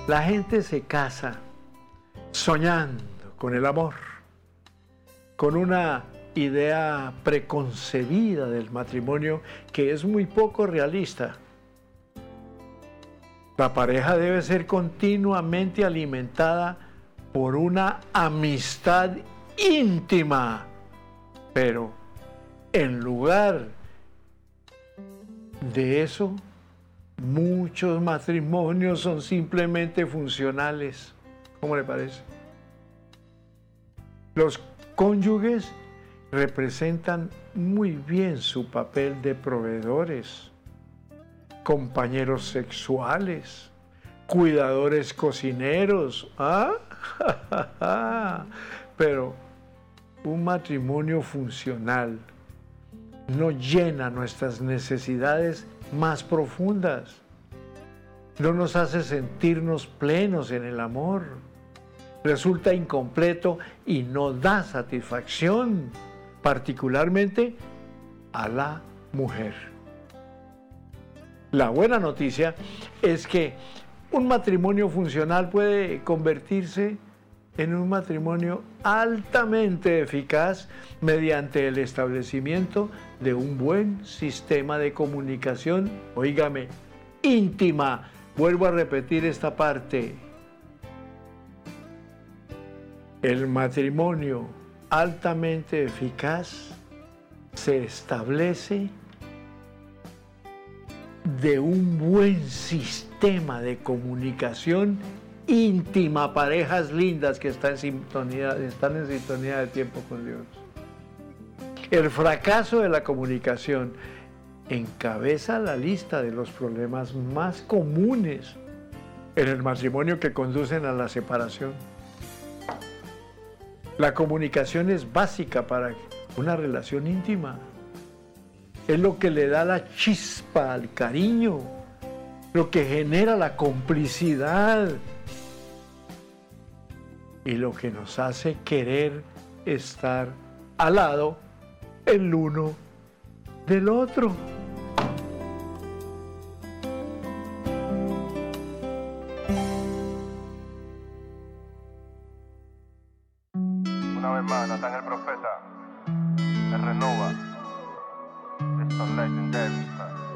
La gente se casa soñando con el amor, con una idea preconcebida del matrimonio que es muy poco realista. La pareja debe ser continuamente alimentada por una amistad íntima, pero en lugar de eso, muchos matrimonios son simplemente funcionales. ¿Cómo le parece? Los cónyuges representan muy bien su papel de proveedores, compañeros sexuales, cuidadores cocineros. Pero un matrimonio funcional no llena nuestras necesidades más profundas, no nos hace sentirnos plenos en el amor, resulta incompleto y no da satisfacción, particularmente a la mujer. La buena noticia es que un matrimonio funcional puede convertirse en un matrimonio altamente eficaz mediante el establecimiento de un buen sistema de comunicación, óigame, íntima. Vuelvo a repetir esta parte. El matrimonio altamente eficaz se establece de un buen sistema de comunicación íntima, parejas lindas que están en sintonía de tiempo con Dios. El fracaso de la comunicación encabeza la lista de los problemas más comunes en el matrimonio que conducen a la separación. La comunicación es básica para una relación íntima. Es lo que le da la chispa al cariño, lo que genera la complicidad y lo que nos hace querer estar al lado el uno del otro. Una vez más, Natán el Profeta, se renova. Esto es Legendary Style.